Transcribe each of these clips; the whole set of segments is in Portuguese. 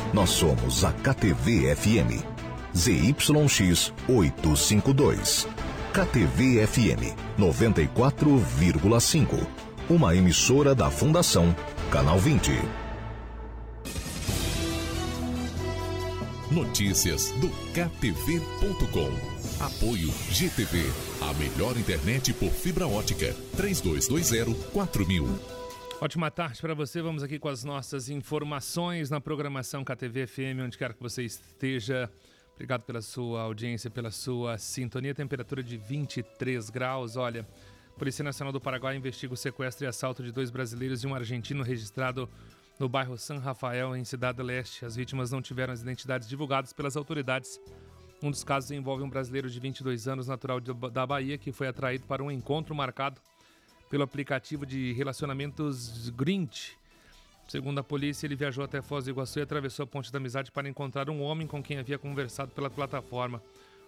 Nós somos a KTV-FM. ZYX 852. KTV-FM 94,5. Uma emissora da Fundação Canal 20. Notícias do KTV.com. Apoio GTV, a melhor internet por fibra ótica. 3220-4000. Ótima tarde para você. Vamos aqui com as nossas informações na programação KTV-FM, onde quer que você esteja. Obrigado pela sua audiência, pela sua sintonia. Temperatura de 23 graus. Olha, a Polícia Nacional do Paraguai investiga o sequestro e assalto de 2 brasileiros e um argentino registrado no bairro San Rafael, em Cidade Leste. As vítimas não tiveram as identidades divulgadas pelas autoridades. Um dos casos envolve um brasileiro de 22 anos, natural da Bahia, que foi atraído para um encontro marcado pelo aplicativo de relacionamentos Grint. Segundo a polícia, ele viajou até Foz do Iguaçu e atravessou a Ponte da Amizade para encontrar um homem com quem havia conversado pela plataforma.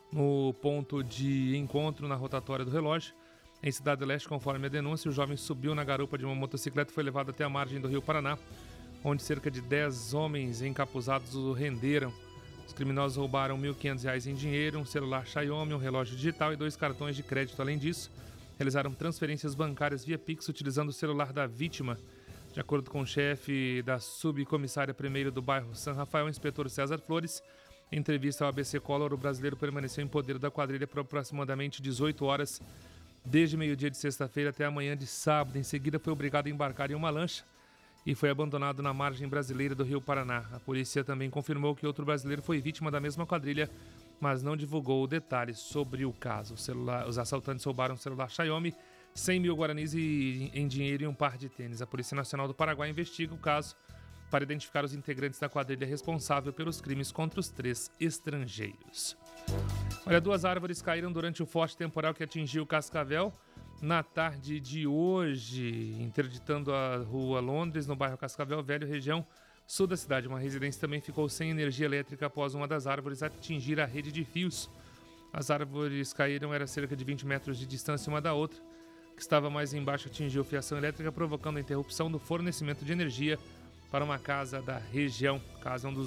No ponto de encontro, na rotatória do relógio, em Cidade Leste, conforme a denúncia, o jovem subiu na garupa de uma motocicleta e foi levado até a margem do Rio Paraná, onde cerca de 10 homens encapuzados o renderam. Os criminosos roubaram R$ 1.500 em dinheiro, um celular Xiaomi, um relógio digital e 2 cartões de crédito. Além disso, realizaram transferências bancárias via Pix utilizando o celular da vítima. De acordo com o chefe da subcomissária primeiro do bairro San Rafael, inspetor César Flores, em entrevista ao ABC Color, o brasileiro permaneceu em poder da quadrilha por aproximadamente 18 horas, desde meio-dia de sexta-feira até amanhã de sábado. Em seguida, foi obrigado a embarcar em uma lancha e foi abandonado na margem brasileira do Rio Paraná. A polícia também confirmou que outro brasileiro foi vítima da mesma quadrilha, mas não divulgou detalhes sobre o caso. Os assaltantes roubaram um celular Xiaomi, 100 mil guaranis em dinheiro e um par de tênis. A Polícia Nacional do Paraguai investiga o caso para identificar os integrantes da quadrilha responsável pelos crimes contra os 3 estrangeiros. Olha, 2 árvores caíram durante o forte temporal que atingiu Cascavel na tarde de hoje, interditando a rua Londres, no bairro Cascavel Velho, região sul da cidade. Uma residência também ficou sem energia elétrica após uma das árvores atingir a rede de fios. As árvores caíram a cerca de 20 metros de distância uma da outra, que estava mais embaixo atingiu fiação elétrica, provocando a interrupção do fornecimento de energia para uma casa da região. O caso é um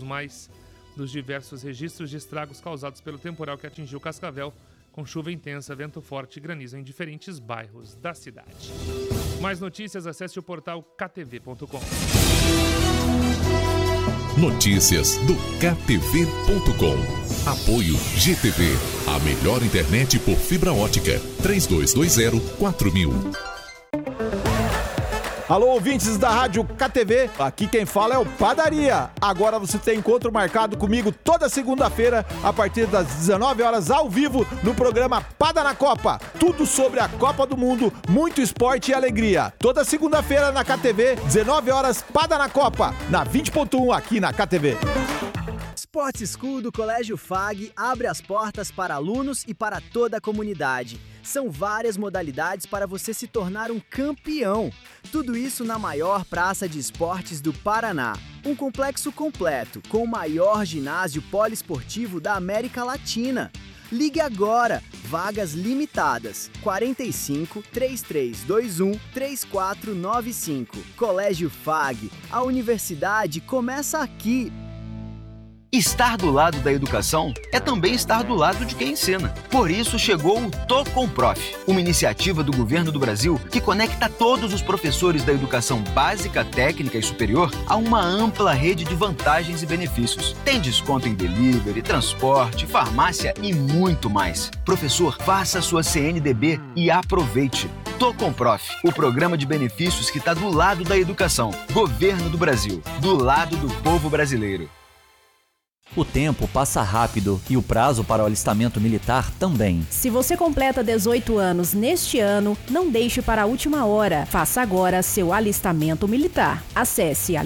dos diversos registros de estragos causados pelo temporal que atingiu Cascavel, com chuva intensa, vento forte e granizo em diferentes bairros da cidade. Mais notícias, acesse o portal ktv.com. Notícias do KTV.com. Apoio GTV, a melhor internet por fibra ótica. 3220-4000. Alô, ouvintes da Rádio KTV, aqui quem fala é o Padaria. Agora você tem encontro marcado comigo toda segunda-feira, a partir das 19 horas, ao vivo, no programa Pada na Copa. Tudo sobre a Copa do Mundo, muito esporte e alegria. Toda segunda-feira na KTV, 19 horas, Pada na Copa, na 20.1 aqui na KTV. Sports School do Colégio FAG abre as portas para alunos e para toda a comunidade. São várias modalidades para você se tornar um campeão. Tudo isso na maior praça de esportes do Paraná. Um complexo completo, com o maior ginásio poliesportivo da América Latina. Ligue agora, vagas limitadas, 45 3321 3495. Colégio FAG, a universidade começa aqui. Estar do lado da educação é também estar do lado de quem ensina. Por isso chegou o Tô com Prof, uma iniciativa do Governo do Brasil que conecta todos os professores da educação básica, técnica e superior a uma ampla rede de vantagens e benefícios. Tem desconto em delivery, transporte, farmácia e muito mais. Professor, faça sua CNDB e aproveite. Tô com Prof, o programa de benefícios que está do lado da educação. Governo do Brasil, do lado do povo brasileiro. O tempo passa rápido e o prazo para o alistamento militar também. Se você completa 18 anos neste ano, não deixe para a última hora. Faça agora seu alistamento militar. Acesse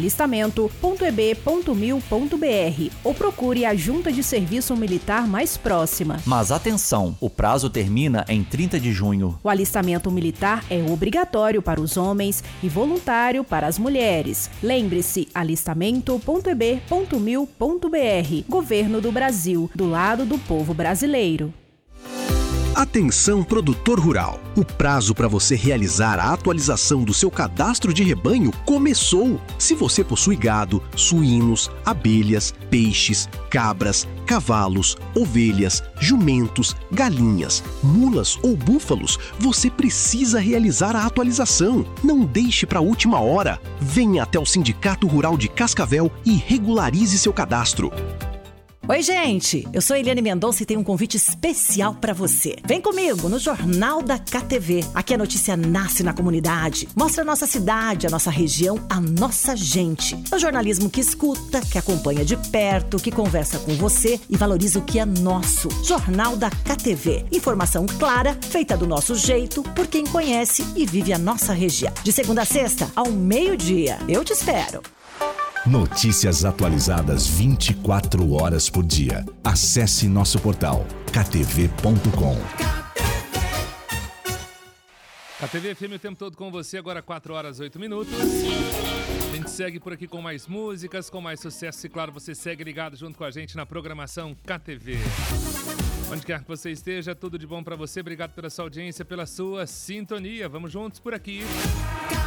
alistamento.eb.mil.br ou procure a Junta de Serviço Militar mais próxima. Mas atenção, o prazo termina em 30 de junho. O alistamento militar é obrigatório para os homens e voluntário para as mulheres. Lembre-se, alistamento.eb.mil.br. Governo do Brasil, do lado do povo brasileiro. Atenção, produtor rural. O prazo para você realizar a atualização do seu cadastro de rebanho começou. Se você possui gado, suínos, abelhas, peixes, cabras, cavalos, ovelhas, jumentos, galinhas, mulas ou búfalos, você precisa realizar a atualização. Não deixe para a última hora. Venha até o Sindicato Rural de Cascavel e regularize seu cadastro. Oi, gente! Eu sou Eliane Mendonça e tenho um convite especial para você. Vem comigo no Jornal da KTV. Aqui a notícia nasce na comunidade. Mostra a nossa cidade, a nossa região, a nossa gente. É o jornalismo que escuta, que acompanha de perto, que conversa com você e valoriza o que é nosso. Jornal da KTV. Informação clara, feita do nosso jeito, por quem conhece e vive a nossa região. De segunda a sexta, ao meio-dia. Eu te espero. Notícias atualizadas 24 horas por dia. Acesse nosso portal ktv.com. KTV FM o tempo todo com você, agora 4 horas 8 minutos. A gente segue por aqui com mais músicas, com mais sucesso e claro, você segue ligado junto com a gente na programação KTV. Onde quer que você esteja, tudo de bom pra você. Obrigado pela sua audiência, pela sua sintonia. Vamos juntos por aqui.